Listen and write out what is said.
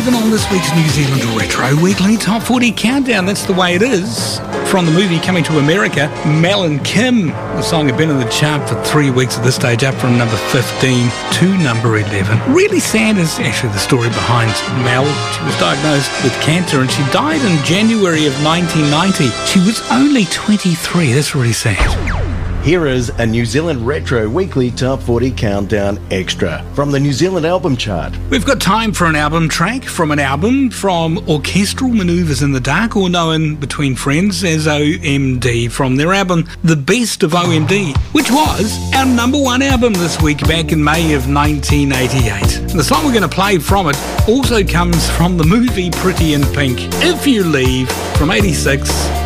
11 on this week's New Zealand Retro Weekly Top 40 Countdown. That's the way it is. From the movie Coming to America, Mel and Kim. The song had been in the chart for 3 weeks at this stage, up from number 15 to number 11. Really sad is actually the story behind Mel. She was diagnosed with cancer and she died in January of 1990. She was only 23. That's really sad. Here is a New Zealand Retro Weekly Top 40 Countdown Extra from the New Zealand Album Chart. We've got time for an album track from an album from Orchestral Manoeuvres in the Dark, or known between friends as OMD, from their album The Best of OMD, which was our number one album this week back in May of 1988. And the song we're going to play from it also comes from the movie Pretty in Pink, If You Leave, from 86.